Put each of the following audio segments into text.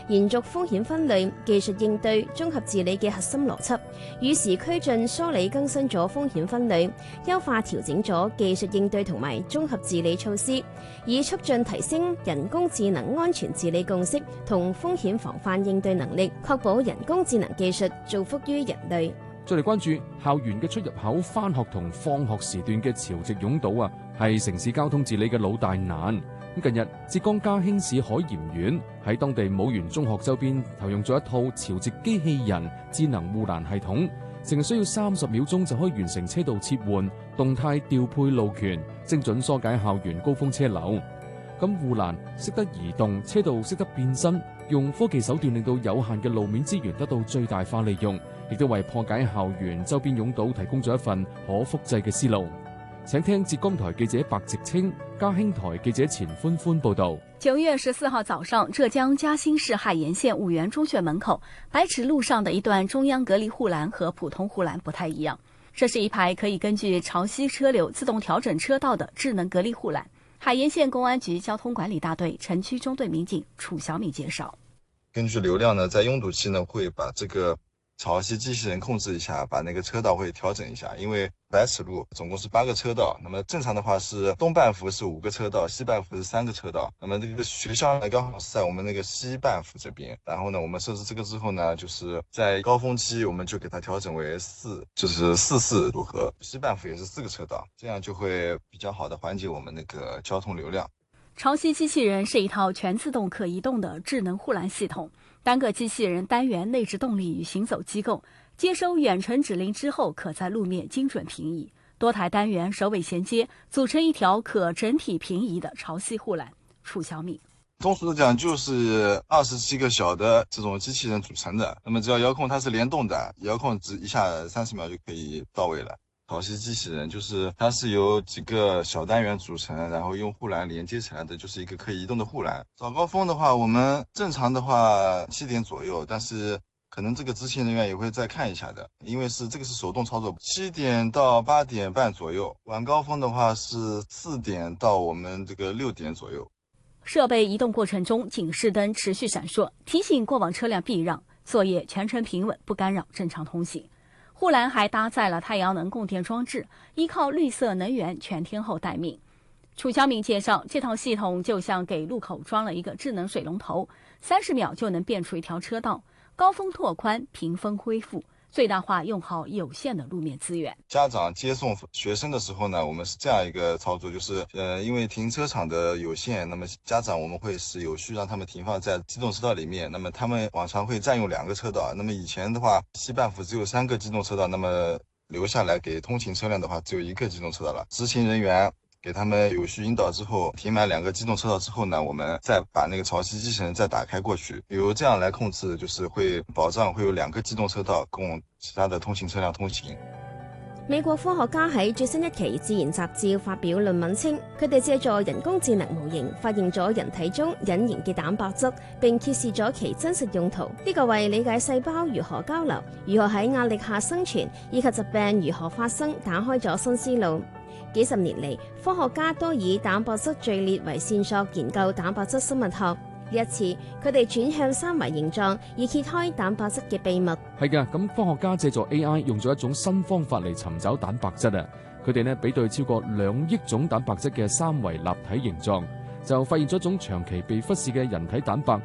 延續風險分類、技術應對、綜合治理嘅核心邏輯，與時俱進梳理更新咗風險分類，優化調整咗技術應對同埋綜合治理措施，以促進提升人工智能安全治理共識同風險防範應對能力，確保人工智能技術造福於人類。 再嚟關注校園嘅出入口、返學同放學時段嘅潮汐擁堵啊，係城市交通治理嘅老大難。近日，浙江嘉興市海鹽縣喺當地武園中學周邊投用咗一套潮汐機器人智能護欄系統，淨係需要30秒鐘就可以完成車道切換、動態調配路權，精準疏解校園高峰車流。咁護欄識得移動，車道識得變身，用科技手段令到有限嘅路面資源得到最大化利用，亦都為破解校園周邊擁堵提供咗一份可複製嘅思路。請聽浙江台記者白直清、嘉興台記者錢歡歡報道。 9月14號早上，浙江嘉興市海鹽縣婺源中學門口白尺路上的一段中央隔離護欄和普通護欄不太一樣，這是一排可以根據潮汐車流自動調整車道的智能隔離護欄。海鹽縣公安局交通管理大隊城區中隊民警楚小米介紹， 根據流量呢，在擁堵期呢會把這個潮汐機器人控制一下，把那個車道會調整一下。因為白尺路總共是8個車道，那麼正常的話是東半幅是5個車道，西半幅是3個車道。那麼這個學校呢剛好是在我們那個西半幅這邊，然後呢我們設置這個之後呢，就是在高峰期我們就給它調整為4，就是4-4組合，西半幅也是4個車道，這樣就會比較好的緩解我們那個交通流量。 潮汐機器人是一套全自動可移動的智能護欄系統，單個機器人單元內置動力與行走機構，接收遠程指令之後可在路面精準平移，多台單元首尾銜接，組成一條可整體平移的潮汐護欄。楚小米， 通俗的講就是27個小的這種機器人組成的，那麼只要遙控它是聯動的，遙控一下30秒就可以到位了。潮汐機器人就是它是由幾個小單元組成，然後用護欄連接起來的，就是一個可以移動的護欄。早高峰的話，我們正常的話7點左右，但是可能這個執勤人員也會再看一下的，因為這個是手動操作，7點到8點半左右。晚高峰的話是4點到我們這個6點左右。 設備移動過程中，警示燈持續閃爍，提醒過往車輛避讓，作業全程平穩，不干擾正常通行。護欄還搭載了太陽能供電裝置，依靠綠色能源全天候待命。楚小敏介紹，這套系統就像給路口裝了一個智能水龍頭，30秒就能變出一條車道，高峰拓寬，平峰恢復，最大化用好有限的路面資源。 家長接送學生的時候呢，我們是這樣一個操作，就是因為停車場的有限，那麼家長我們會是有序讓他們停放在機動車道裡面，那麼他們往常會佔用2個車道，那麼以前的話西半幅只有3個機動車道，那麼留下來給通勤車輛的話只有1個機動車道了。執勤人員給他們有序引導之後，停滿2個機動車道之後呢，我們再把那個潮汐機器人再打開過去，由這樣來控制，就是會保障會有2個機動車道供其他的通勤車輛通行。 美國科學家喺最新一期《自然》雜誌發表論文稱，佢哋借助人工智能模型發現咗人體中隱形嘅蛋白質，並揭示咗其真實用途。呢個為理解細胞如何交流、如何喺壓力下生存以及疾病如何發生打開咗新思路。幾十年嚟，科學家都以蛋白質序列為線索研究蛋白質生物學。呢一次，佢哋轉向三維形狀，以揭開蛋白質嘅秘密。 係嘅，咁科學家借助 AI 用咗一種新方法嚟尋找蛋白質啊！佢哋呢比對超過2億種蛋白質嘅三維立體形狀，就發現咗一種長期被忽視嘅人體蛋白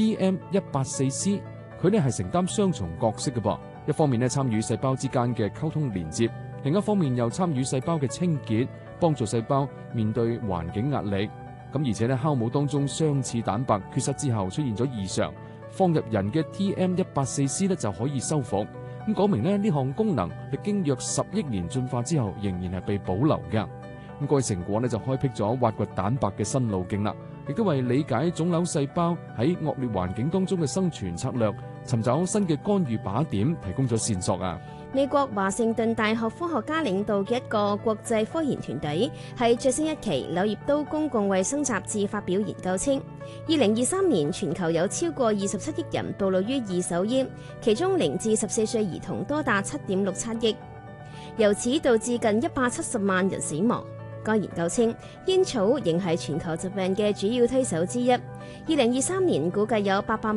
TM184C。佢呢係承擔雙重角色嘅噃，一方面呢參與細胞之間嘅溝通連接，另一方面又參與細胞嘅清潔，幫助細胞面對環境壓力。咁而且呢，酵母當中相似蛋白缺失之後出現咗異常，放入人嘅 TM184C 呢就可以修復。咁講明呢項功能歷經約10億年進化之後，仍然係被保留嘅。咁個成果呢就開闢咗挖掘蛋白嘅新路徑啦，亦都為理解腫瘤細胞喺惡劣環境當中嘅生存策略，尋找新嘅干預靶點提供咗線索啊！ 美國華盛頓大學科學家領導嘅一個國際科研團隊喺最新一期《柳葉刀公共衛生雜誌》發表研究稱，2023年全球有超過27億人暴露於二手煙，其中0至14歲兒童多達7.67億，由此導致近170萬人死亡。該研究稱，煙草仍係全球疾病嘅主要推手之一。2023年估計有800